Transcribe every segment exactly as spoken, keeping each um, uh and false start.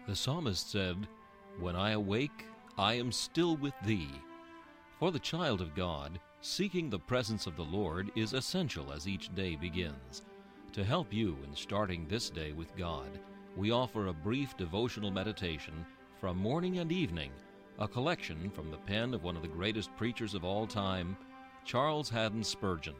The psalmist said, "When I awake, I am still with thee." For the child of God, seeking the presence of the Lord is essential as each day begins. To help you in starting this day with God, we offer a brief devotional meditation from morning and evening, a collection from the pen of one of the greatest preachers of all time, Charles Haddon Spurgeon.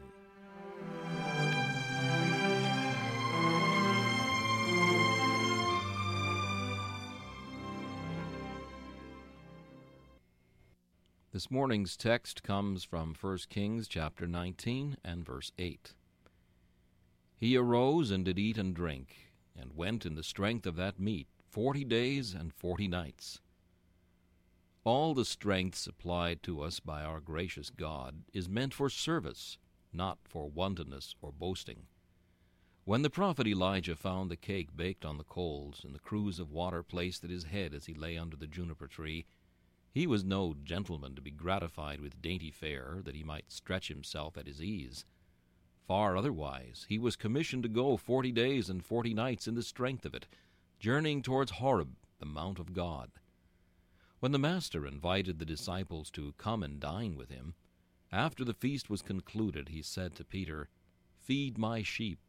This morning's text comes from First Kings chapter nineteen and verse eight. He arose and did eat and drink, and went in the strength of that meat forty days and forty nights. All the strength supplied to us by our gracious God is meant for service, not for wantonness or boasting. When the prophet Elijah found the cake baked on the coals, and the cruse of water placed at his head as he lay under the juniper tree, he was no gentleman to be gratified with dainty fare, that he might stretch himself at his ease. Far otherwise, he was commissioned to go forty days and forty nights in the strength of it, journeying towards Horeb, the mount of God. When the Master invited the disciples to come and dine with him, after the feast was concluded, he said to Peter, "Feed my sheep."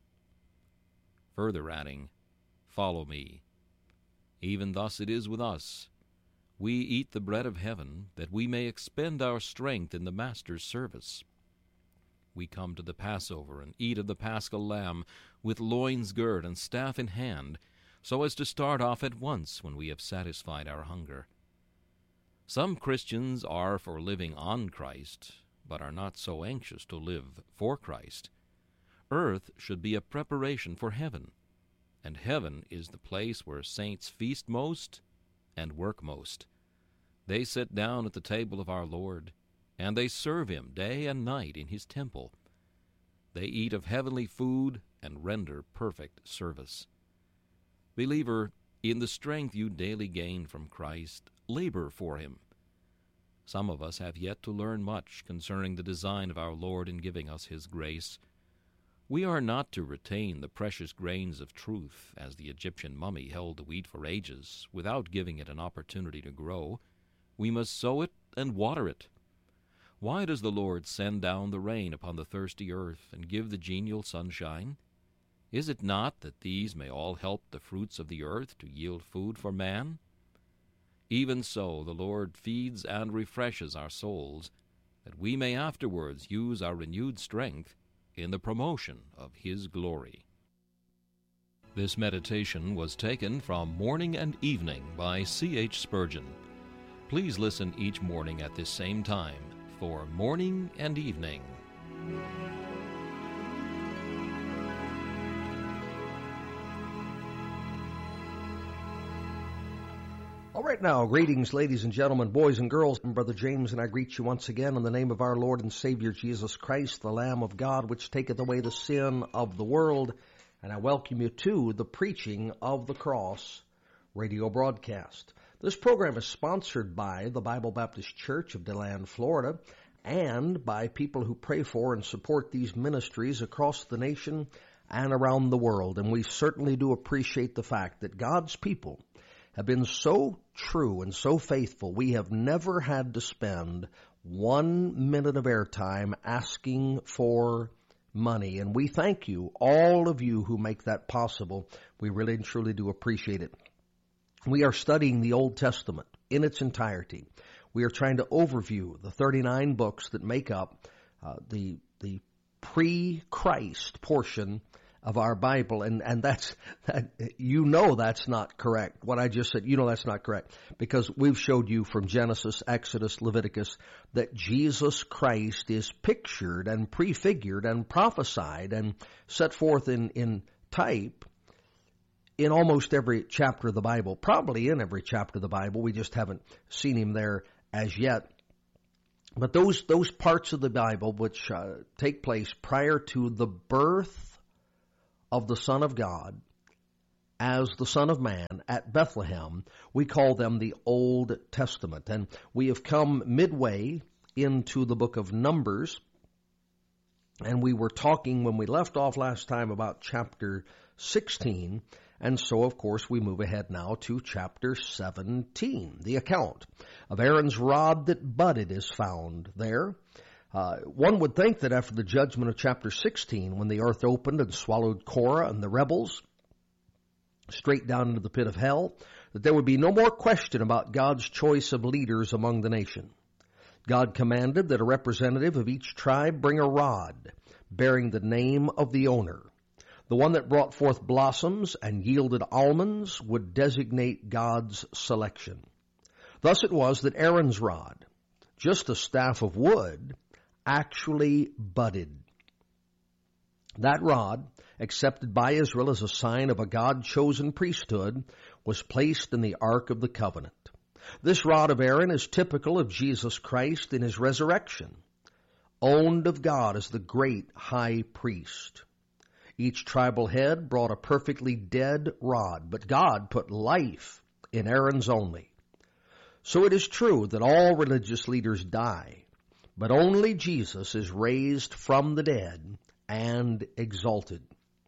Further adding, "Follow me." Even thus it is with us. We eat the bread of heaven, that we may expend our strength in the Master's service. We come to the Passover and eat of the Paschal lamb with loins girt and staff in hand, so as to start off at once when we have satisfied our hunger. Some Christians are for living on Christ, but are not so anxious to live for Christ. Earth should be a preparation for heaven, and heaven is the place where saints feast most and work most. They sit down at the table of our Lord, and they serve him day and night in his temple. They eat of heavenly food and render perfect service. Believer, in the strength you daily gain from Christ, labor for him. Some of us have yet to learn much concerning the design of our Lord in giving us his grace. We are not to retain the precious grains of truth, as the Egyptian mummy held the wheat for ages, without giving it an opportunity to grow. We must sow it and water it. Why does the Lord send down the rain upon the thirsty earth and give the genial sunshine? Is it not that these may all help the fruits of the earth to yield food for man? Even so the Lord feeds and refreshes our souls, that we may afterwards use our renewed strength in the promotion of his glory. This meditation was taken from Morning and Evening by C H Spurgeon. Please listen each morning at this same time for Morning and Evening. All right now, greetings, ladies and gentlemen, boys and girls. I'm Brother James, and I greet you once again in the name of our Lord and Savior Jesus Christ, the Lamb of God, which taketh away the sin of the world. And I welcome you to the Preaching of the Cross radio broadcast. This program is sponsored by the Bible Baptist Church of DeLand, Florida, and by people who pray for and support these ministries across the nation and around the world. And we certainly do appreciate the fact that God's people have been so true and so faithful. We have never had to spend one minute of airtime asking for money. And we thank you, all of you who make that possible. We really and truly do appreciate it. We are studying the Old Testament in its entirety. We are trying to overview the thirty-nine books that make up uh, the the pre-Christ portion of our Bible, and and that's that, you know that's not correct. What I just said, you know that's not correct, because we've showed you from Genesis, Exodus, Leviticus that Jesus Christ is pictured and prefigured and prophesied and set forth in in type in almost every chapter of the Bible, probably in every chapter of the Bible. We just haven't seen him there as yet. But those those parts of the Bible which uh, take place prior to the birth of the Son of God as the Son of Man at Bethlehem, we call them the Old Testament. And we have come midway into the book of Numbers, and we were talking when we left off last time about chapter sixteen, And so, of course, we move ahead now to chapter seventeen. The account of Aaron's rod that budded is found there. Uh, one would think that after the judgment of chapter sixteen, when the earth opened and swallowed Korah and the rebels straight down into the pit of hell, that there would be no more question about God's choice of leaders among the nation. God commanded that a representative of each tribe bring a rod bearing the name of the owner. The one that brought forth blossoms and yielded almonds would designate God's selection. Thus it was that Aaron's rod, just a staff of wood, actually budded. That rod, accepted by Israel as a sign of a God-chosen priesthood, was placed in the Ark of the Covenant. This rod of Aaron is typical of Jesus Christ in his resurrection, owned of God as the great high priest. Each tribal head brought a perfectly dead rod, but God put life in Aaron's only. So it is true that all religious leaders die, but only Jesus is raised from the dead and exalted.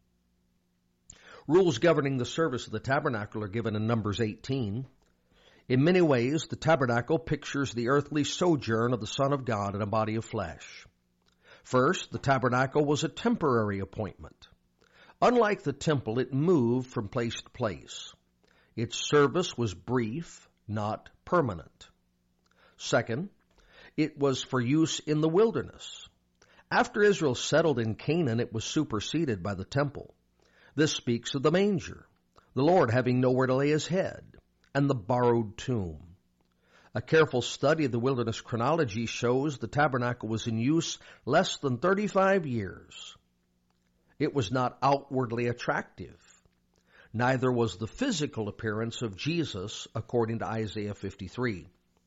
Rules governing the service of the tabernacle are given in Numbers eighteen. In many ways, the tabernacle pictures the earthly sojourn of the Son of God in a body of flesh. First, the tabernacle was a temporary appointment. Unlike the temple, it moved from place to place. Its service was brief, not permanent. Second, it was for use in the wilderness. After Israel settled in Canaan, it was superseded by the temple. This speaks of the manger, the Lord having nowhere to lay his head, and the borrowed tomb. A careful study of the wilderness chronology shows the tabernacle was in use less than thirty-five years. It was not outwardly attractive. Neither was the physical appearance of Jesus, according to Isaiah fifty-three.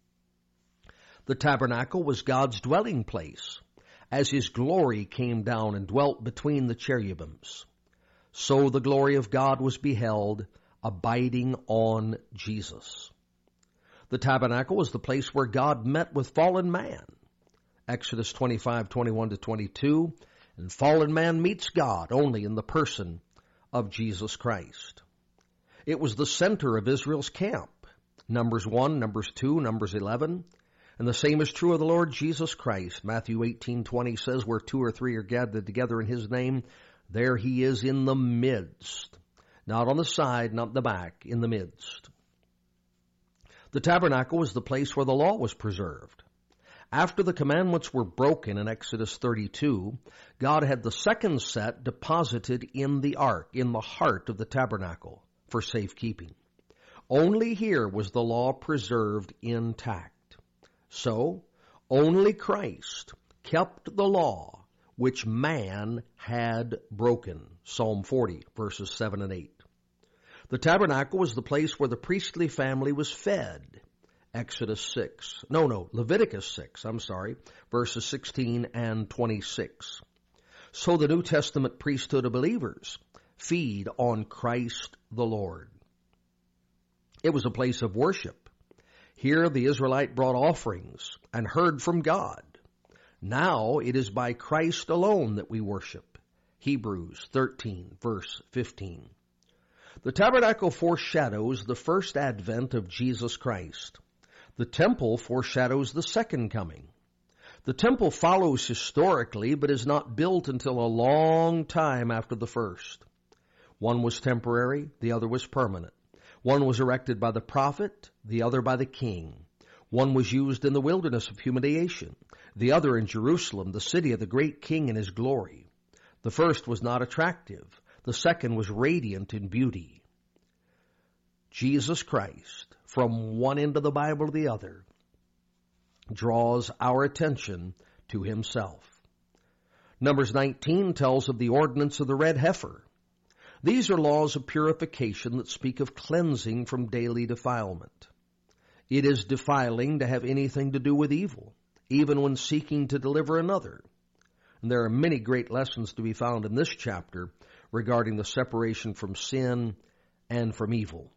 The tabernacle was God's dwelling place, as his glory came down and dwelt between the cherubims. So the glory of God was beheld, abiding on Jesus. The tabernacle was the place where God met with fallen man. Exodus twenty-five, twenty-one to twenty-two, and fallen man meets God only in the person of Jesus Christ. It was the center of Israel's camp. Numbers one, Numbers two, Numbers eleven. And the same is true of the Lord Jesus Christ. Matthew eighteen twenty says, where two or three are gathered together in his name, there he is in the midst. Not on the side, not the back, in the midst. The tabernacle was the place where the law was preserved. After the commandments were broken in Exodus thirty-two, God had the second set deposited in the ark, in the heart of the tabernacle, for safekeeping. Only here was the law preserved intact. So, only Christ kept the law which man had broken. Psalm forty, verses seven and eight. The tabernacle was the place where the priestly family was fed. Exodus six. No, no, Leviticus six, I'm sorry, verses sixteen and twenty-six. So the New Testament priesthood of believers feed on Christ the Lord. It was a place of worship. Here the Israelite brought offerings and heard from God. Now it is by Christ alone that we worship. Hebrews thirteen, verse fifteen. The tabernacle foreshadows the first advent of Jesus Christ. The temple foreshadows the second coming. The temple follows historically, but is not built until a long time after the first. One was temporary, the other was permanent. One was erected by the prophet, the other by the king. One was used in the wilderness of humiliation, the other in Jerusalem, the city of the great king in his glory. The first was not attractive. The second was radiant in beauty. Jesus Christ, from one end of the Bible to the other, draws our attention to himself. Numbers nineteen tells of the ordinance of the red heifer. These are laws of purification that speak of cleansing from daily defilement. It is defiling to have anything to do with evil, even when seeking to deliver another. And there are many great lessons to be found in this chapter regarding the separation from sin and from evil.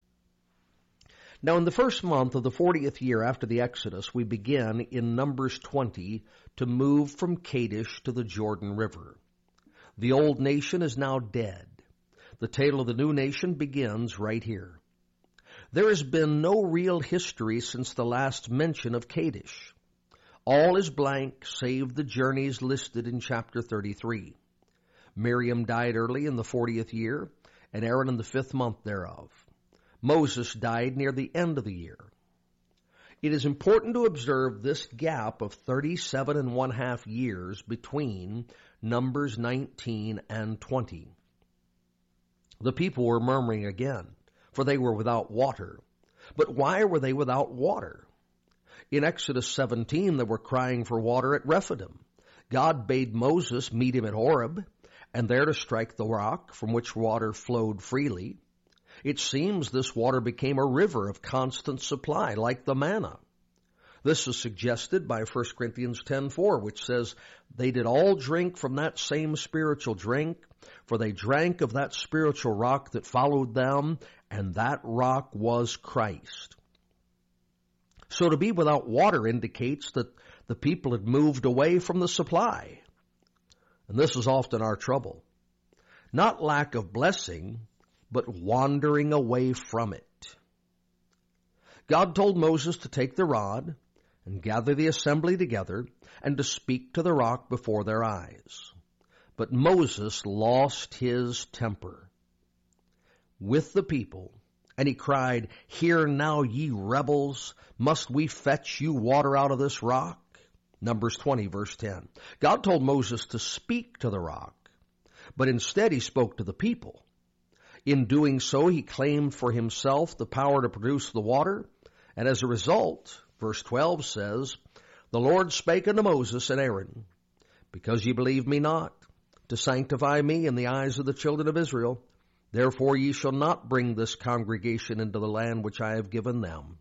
Now, in the first month of the fortieth year after the Exodus, we begin in Numbers twenty to move from Kadesh to the Jordan River. The old nation is now dead. The tale of the new nation begins right here. There has been no real history since the last mention of Kadesh. All is blank save the journeys listed in chapter thirty-three. Miriam died early in the fortieth year, and Aaron in the fifth month thereof. Moses died near the end of the year. It is important to observe this gap of thirty-seven and one half years between Numbers nineteen and twenty. The people were murmuring again, for they were without water. But why were they without water? In Exodus seventeen, they were crying for water at Rephidim. God bade Moses meet him at Horeb, and there to strike the rock from which water flowed freely. It seems this water became a river of constant supply, like the manna. This is suggested by First Corinthians ten four, which says, "They did all drink from that same spiritual drink, for they drank of that spiritual rock that followed them, and that rock was Christ." So to be without water indicates that the people had moved away from the supply. And this is often our trouble. Not lack of blessing, but wandering away from it. God told Moses to take the rod and gather the assembly together and to speak to the rock before their eyes. But Moses lost his temper with the people, and he cried, "Hear now, ye rebels, must we fetch you water out of this rock?" Numbers twenty, verse ten. God told Moses to speak to the rock, but instead he spoke to the people. In doing so, he claimed for himself the power to produce the water, and as a result, verse twelve says, "The Lord spake unto Moses and Aaron, because ye believe me not, to sanctify me in the eyes of the children of Israel, therefore ye shall not bring this congregation into the land which I have given them."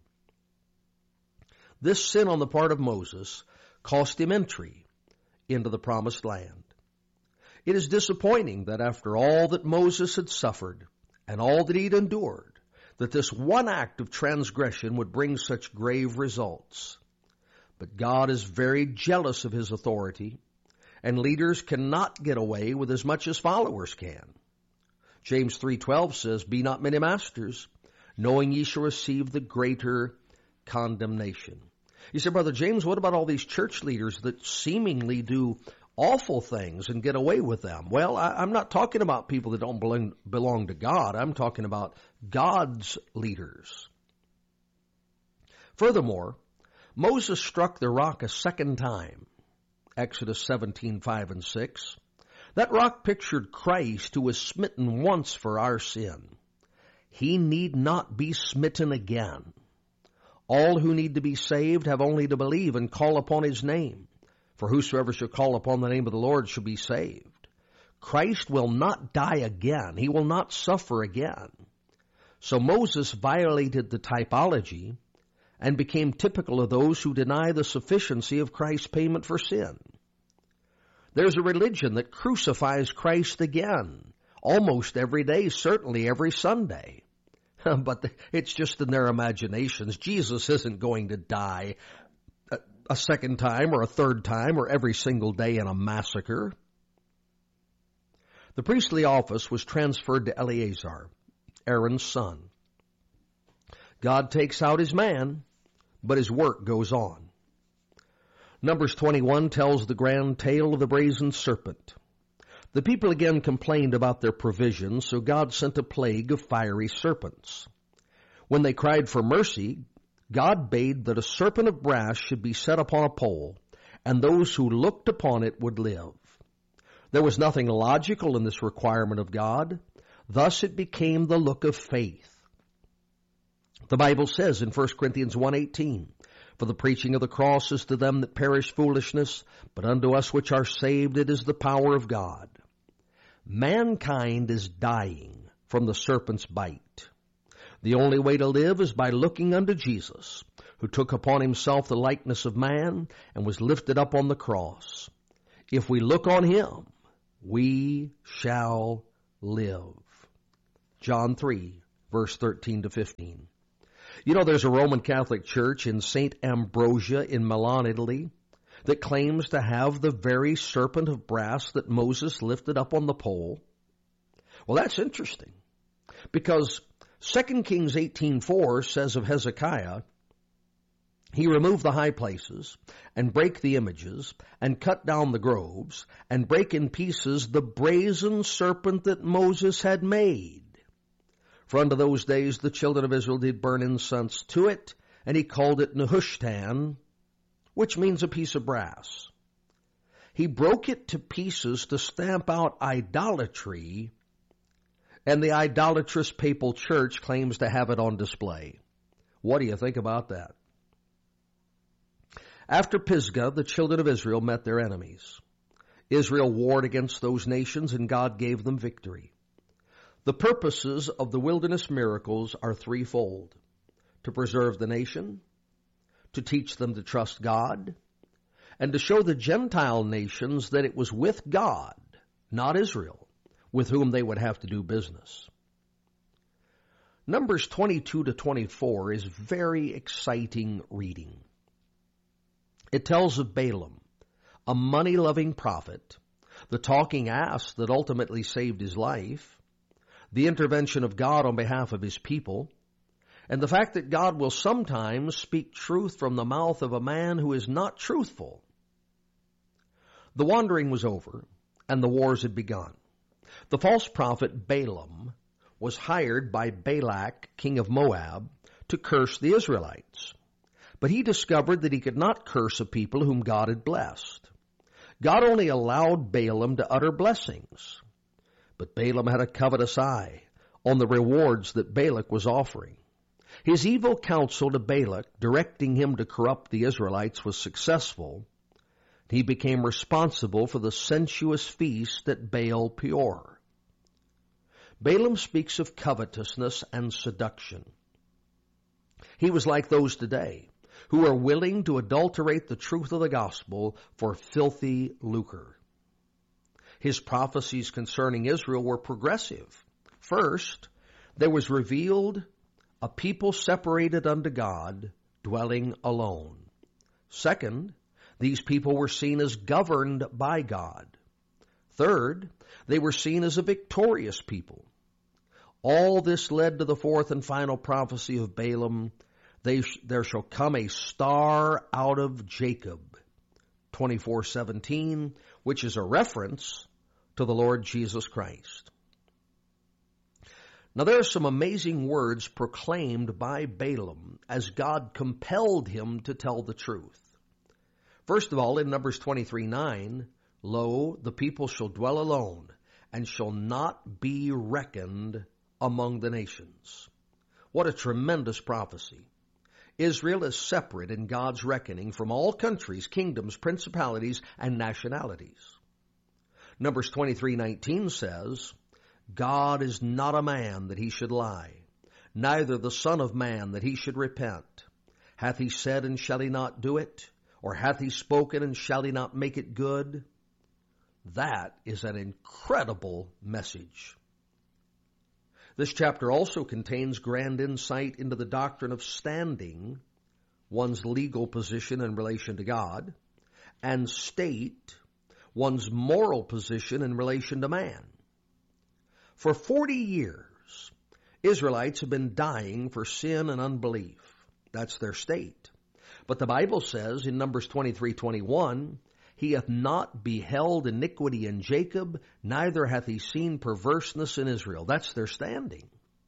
This sin on the part of Moses cost him entry into the promised land. It is disappointing that after all that Moses had suffered and all that he'd endured, that this one act of transgression would bring such grave results. But God is very jealous of his authority, and leaders cannot get away with as much as followers can. James three twelve says, "Be not many masters, knowing ye shall receive the greater condemnation." You say, "Brother James, what about all these church leaders that seemingly do awful things and get away with them?" Well, I, I'm not talking about people that don't belong, belong to God. I'm talking about God's leaders. Furthermore, Moses struck the rock a second time, Exodus seventeen, five and six. That rock pictured Christ, who was smitten once for our sin. He need not be smitten again. All who need to be saved have only to believe and call upon his name. For whosoever shall call upon the name of the Lord shall be saved. Christ will not die again. He will not suffer again. So Moses violated the typology and became typical of those who deny the sufficiency of Christ's payment for sin. There's a religion that crucifies Christ again, almost every day, certainly every Sunday. But it's just in their imaginations. Jesus isn't going to die a second time or a third time or every single day in a massacre. The priestly office was transferred to Eleazar, Aaron's son. God takes out his man, but his work goes on. Numbers twenty-one tells the grand tale of the brazen serpent. The people again complained about their provisions, so God sent a plague of fiery serpents. When they cried for mercy, God bade that a serpent of brass should be set upon a pole, and those who looked upon it would live. There was nothing logical in this requirement of God. Thus it became the look of faith. The Bible says in First Corinthians one eighteen, "For the preaching of the cross is to them that perish foolishness, but unto us which are saved it is the power of God." Mankind is dying from the serpent's bite. The only way to live is by looking unto Jesus, who took upon himself the likeness of man and was lifted up on the cross. If we look on him, we shall live. John three, verse thirteen to fifteen. You know, there's a Roman Catholic church in Saint Ambrosia in Milan, Italy, that claims to have the very serpent of brass that Moses lifted up on the pole. Well, that's interesting, because Second Kings eighteen four says of Hezekiah, he removed the high places, and brake the images, and cut down the groves, and brake in pieces the brazen serpent that Moses had made. For unto those days the children of Israel did burn incense to it, and he called it Nehushtan, which means a piece of brass. He broke it to pieces to stamp out idolatry, and the idolatrous papal church claims to have it on display. What do you think about that? After Pisgah, the children of Israel met their enemies. Israel warred against those nations, and God gave them victory. The purposes of the wilderness miracles are threefold: to preserve the nation, to teach them to trust God, and to show the Gentile nations that it was with God, not Israel, with whom they would have to do business. Numbers twenty-two to twenty-four is very exciting reading. It tells of Balaam, a money-loving prophet, the talking ass that ultimately saved his life, the intervention of God on behalf of his people, and the fact that God will sometimes speak truth from the mouth of a man who is not truthful. The wandering was over, and the wars had begun. The false prophet Balaam was hired by Balak, king of Moab, to curse the Israelites. But he discovered that he could not curse a people whom God had blessed. God only allowed Balaam to utter blessings. But Balaam had a covetous eye on the rewards that Balak was offering. His evil counsel to Balak, directing him to corrupt the Israelites, was successful. He became responsible for the sensuous feast at Baal Peor. Balaam speaks of covetousness and seduction. He was like those today who are willing to adulterate the truth of the gospel for filthy lucre. His prophecies concerning Israel were progressive. First, there was revealed a people separated unto God, dwelling alone. Second, these people were seen as governed by God. Third, they were seen as a victorious people. All this led to the fourth and final prophecy of Balaam: They, there shall come a star out of Jacob, twenty-four seventeen, which is a reference to the Lord Jesus Christ. Now there are some amazing words proclaimed by Balaam as God compelled him to tell the truth. First of all, in Numbers twenty-three nine, Lo, the people shall dwell alone, and shall not be reckoned among the nations. What a tremendous prophecy. Israel is separate in God's reckoning from all countries, kingdoms, principalities, and nationalities. Numbers twenty-three nineteen says, God is not a man that he should lie, neither the son of man that he should repent. Hath he said, and shall he not do it? Or hath he spoken, and shall he not make it good? That is an incredible message. This chapter also contains grand insight into the doctrine of standing, one's legal position in relation to God, and state, one's moral position in relation to man. For forty years, Israelites have been dying for sin and unbelief. That's their state. But the Bible says in Numbers twenty-three twenty-one, He hath not beheld iniquity in Jacob, neither hath he seen perverseness in Israel. That's their standing.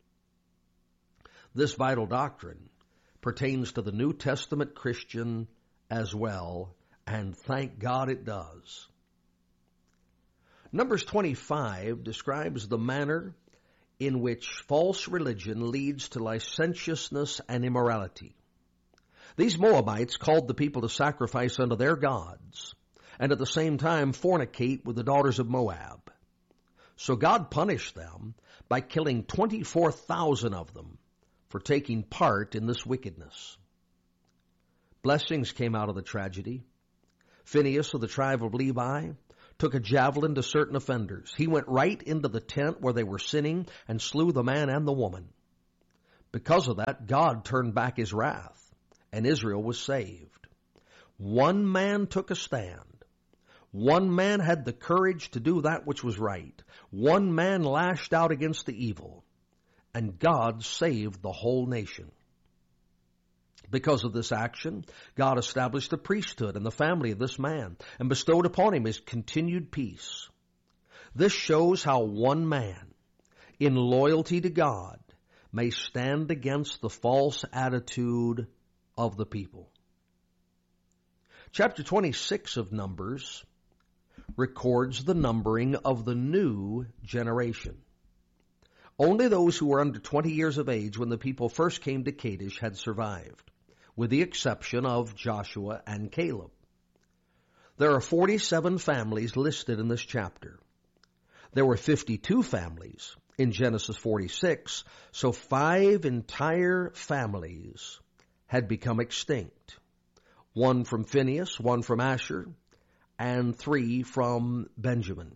This vital doctrine pertains to the New Testament Christian as well, and thank God it does. Numbers twenty-five describes the manner in which false religion leads to licentiousness and immorality. These Moabites called the people to sacrifice unto their gods, and at the same time fornicate with the daughters of Moab. So God punished them by killing twenty-four thousand of them for taking part in this wickedness. Blessings came out of the tragedy. Phinehas of the tribe of Levi took a javelin to certain offenders. He went right into the tent where they were sinning and slew the man and the woman. Because of that, God turned back his wrath, and Israel was saved. One man took a stand. One man had the courage to do that which was right. One man lashed out against the evil, and God saved the whole nation. Because of this action, God established the priesthood and the family of this man and bestowed upon him his continued peace. This shows how one man, in loyalty to God, may stand against the false attitude of the people. Chapter twenty-six of Numbers records the numbering of the new generation. Only those who were under twenty years of age when the people first came to Kadesh had survived, with the exception of Joshua and Caleb. There are forty-seven families listed in this chapter. There were fifty-two families in Genesis forty-six, so five entire families had become extinct. One from Phinehas, one from Asher, and three from Benjamin.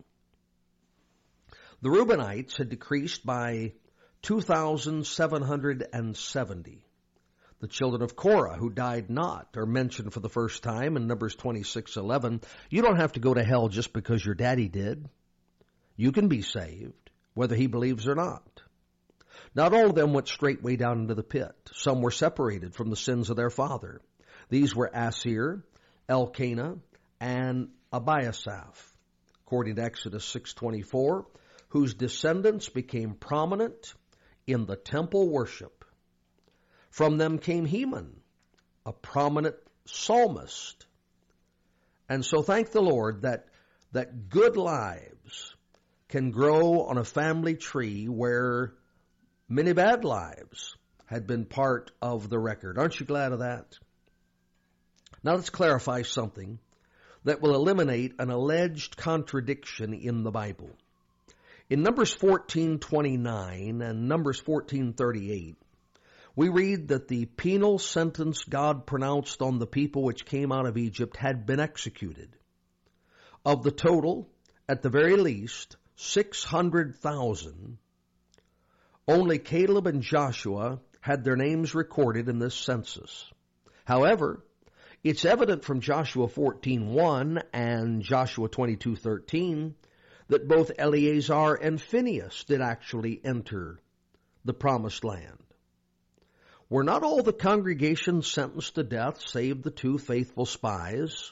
The Reubenites had decreased by two thousand seven hundred seventy. The children of Korah, who died not, are mentioned for the first time in Numbers twenty-six eleven. You don't have to go to hell just because your daddy did. You can be saved, whether he believes or not. Not all of them went straightway down into the pit. Some were separated from the sins of their father. These were Asir, Elkanah, and Abiasaph, according to Exodus six twenty-four, whose descendants became prominent in the temple worship. From them came Heman, a prominent psalmist. And so thank the Lord that, that good lives can grow on a family tree where many bad lives had been part of the record. Aren't you glad of that? Now let's clarify something that will eliminate an alleged contradiction in the Bible. In Numbers fourteen twenty-nine and Numbers fourteen thirty-eight, we read that the penal sentence God pronounced on the people which came out of Egypt had been executed. Of the total, at the very least, six hundred thousand, only Caleb and Joshua had their names recorded in this census. However, it's evident from Joshua fourteen one and Joshua twenty-two thirteen that both Eleazar and Phinehas did actually enter the promised land. Were not all the congregation sentenced to death save the two faithful spies?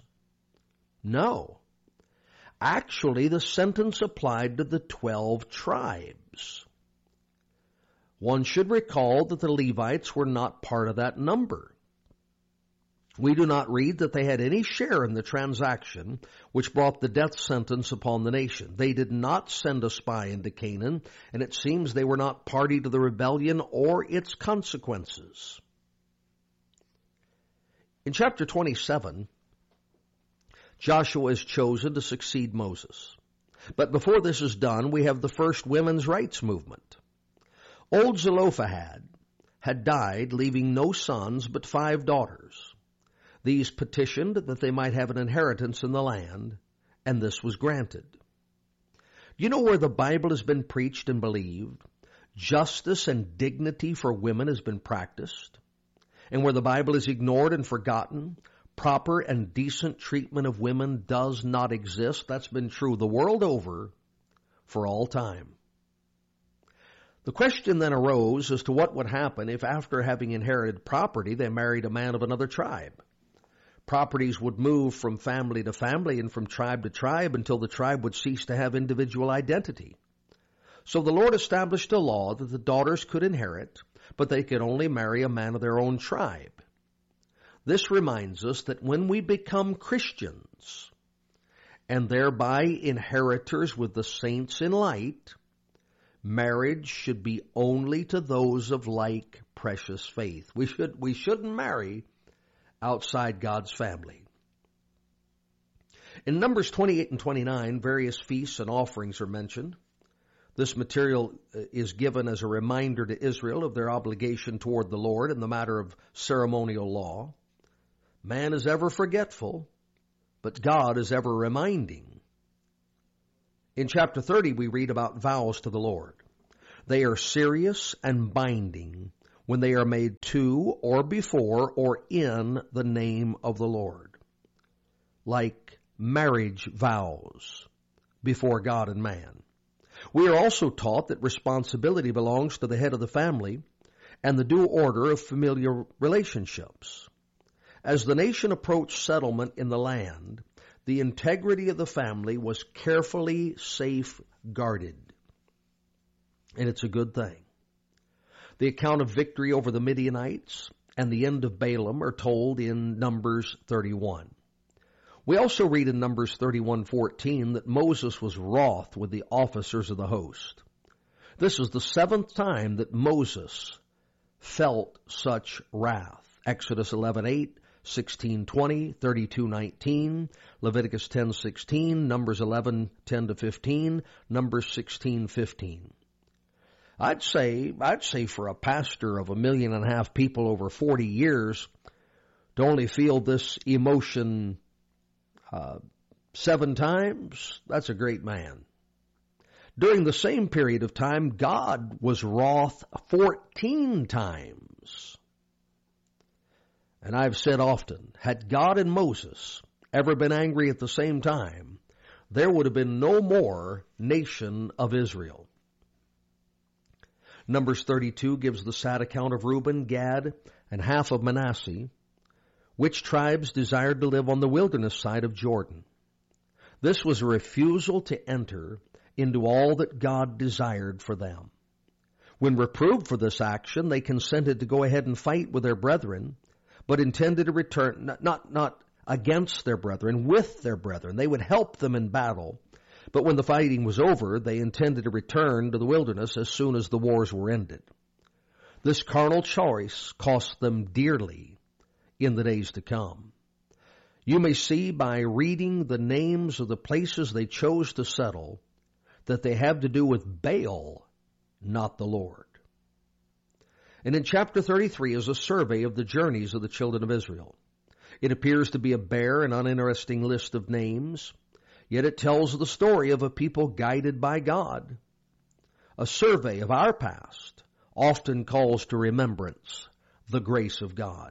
No. Actually, the sentence applied to the twelve tribes. One should recall that the Levites were not part of that number. We do not read that they had any share in the transaction which brought the death sentence upon the nation. They did not send a spy into Canaan, and it seems they were not party to the rebellion or its consequences. In chapter twenty-seven, Joshua is chosen to succeed Moses. But before this is done, we have the first women's rights movement. Old Zelophehad had died, leaving no sons but five daughters. These petitioned that they might have an inheritance in the land, and this was granted. Do you know where the Bible has been preached and believed? Justice and dignity for women has been practiced. And where the Bible is ignored and forgotten, proper and decent treatment of women does not exist. That's been true the world over for all time. The question then arose as to what would happen if after having inherited property they married a man of another tribe. Properties would move from family to family and from tribe to tribe until the tribe would cease to have individual identity. So the Lord established a law that the daughters could inherit, but they could only marry a man of their own tribe. This reminds us that when we become Christians, and thereby inheritors with the saints in light, marriage should be only to those of like precious faith. We should, we shouldn't marry outside God's family. In Numbers twenty-eight and twenty-nine, various feasts and offerings are mentioned. This material is given as a reminder to Israel of their obligation toward the Lord in the matter of ceremonial law. Man is ever forgetful, but God is ever reminding. In chapter thirty, we read about vows to the Lord. They are serious and binding when they are made to or before or in the name of the Lord. Like marriage vows before God and man. We are also taught that responsibility belongs to the head of the family and the due order of familiar relationships. As the nation approached settlement in the land, the integrity of the family was carefully safeguarded. And it's a good thing. The account of victory over the Midianites and the end of Balaam are told in Numbers thirty-one. We also read in Numbers thirty-one fourteen that Moses was wroth with the officers of the host. This is the seventh time that Moses felt such wrath. Exodus eleven eight, sixteen twenty, thirty-two nineteen, Leviticus ten sixteen, Numbers eleven ten to fifteen, Numbers sixteen fifteen. I'd say, I'd say for a pastor of a million and a half people over forty years to only feel this emotion uh, seven times, that's a great man. During the same period of time, God was wroth fourteen times. And I've said often, had God and Moses ever been angry at the same time, there would have been no more nation of Israel. Numbers thirty-two gives the sad account of Reuben, Gad, and half of Manasseh, which tribes desired to live on the wilderness side of Jordan. This was a refusal to enter into all that God desired for them. When reproved for this action, they consented to go ahead and fight with their brethren, but intended to return, not, not, not against their brethren, with their brethren. They would help them in battle. But when the fighting was over, they intended to return to the wilderness as soon as the wars were ended. This carnal choice cost them dearly in the days to come. You may see by reading the names of the places they chose to settle that they have to do with Baal, not the Lord. And in chapter thirty-three is a survey of the journeys of the children of Israel. It appears to be a bare and uninteresting list of names, yet it tells the story of a people guided by God. A survey of our past often calls to remembrance the grace of God.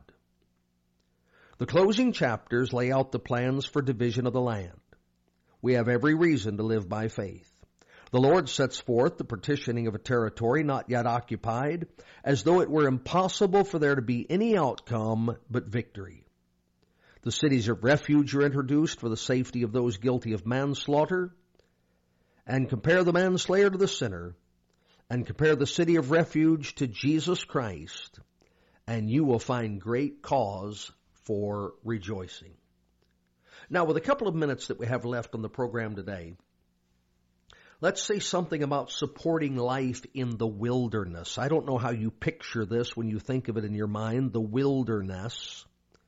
The closing chapters lay out the plans for division of the land. We have every reason to live by faith. The Lord sets forth the partitioning of a territory not yet occupied, as though it were impossible for there to be any outcome but victory. The cities of refuge are introduced for the safety of those guilty of manslaughter, and compare the manslayer to the sinner, and compare the city of refuge to Jesus Christ, and you will find great cause for rejoicing. Now, with a couple of minutes that we have left on the program today, let's say something about supporting life in the wilderness. I don't know how you picture this when you think of it in your mind, the wilderness.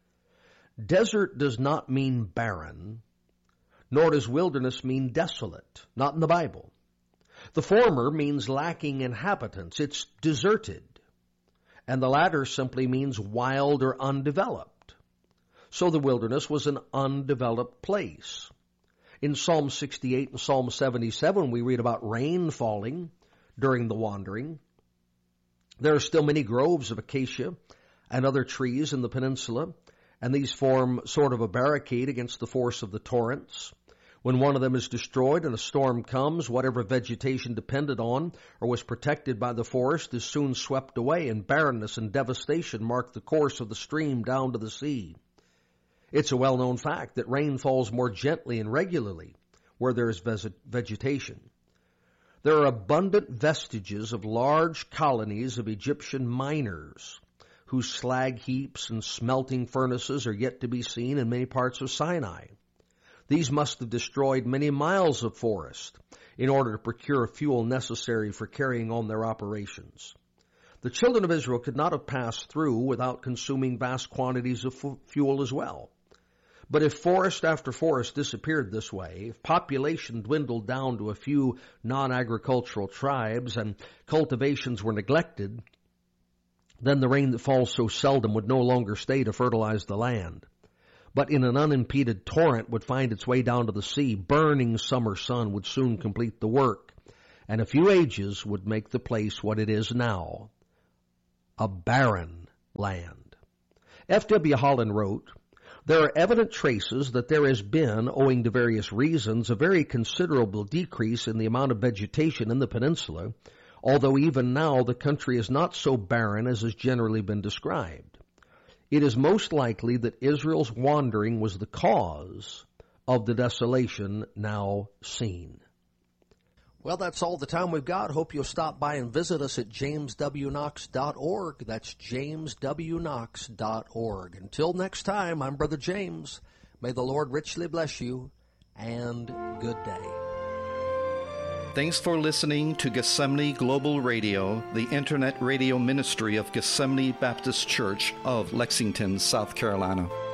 Desert does not mean barren, nor does wilderness mean desolate, not in the Bible. The former means lacking inhabitants. It's deserted. And the latter simply means wild or undeveloped. So the wilderness was an undeveloped place. In Psalm sixty-eight and Psalm seventy-seven, we read about rain falling during the wandering. There are still many groves of acacia and other trees in the peninsula, and these form sort of a barricade against the force of the torrents. When one of them is destroyed and a storm comes, whatever vegetation depended on or was protected by the forest is soon swept away, and barrenness and devastation mark the course of the stream down to the sea. It's a well-known fact that rain falls more gently and regularly where there is vegetation. There are abundant vestiges of large colonies of Egyptian miners whose slag heaps and smelting furnaces are yet to be seen in many parts of Sinai. These must have destroyed many miles of forest in order to procure fuel necessary for carrying on their operations. The children of Israel could not have passed through without consuming vast quantities of fu- fuel as well. But if forest after forest disappeared this way, if population dwindled down to a few non-agricultural tribes and cultivations were neglected, then the rain that falls so seldom would no longer stay to fertilize the land, but in an unimpeded torrent would find its way down to the sea. Burning summer sun would soon complete the work, and a few ages would make the place what it is now, a barren land. F W Holland wrote, There are evident traces that there has been, owing to various reasons, a very considerable decrease in the amount of vegetation in the peninsula, although even now the country is not so barren as has generally been described. It is most likely that Israel's wandering was the cause of the desolation now seen. Well, that's all the time we've got. Hope you'll stop by and visit us at james w knox dot org. That's james w knox dot org. Until next time, I'm Brother James. May the Lord richly bless you, and good day. Thanks for listening to Gethsemane Global Radio, the internet radio ministry of Gethsemane Baptist Church of Lexington, South Carolina.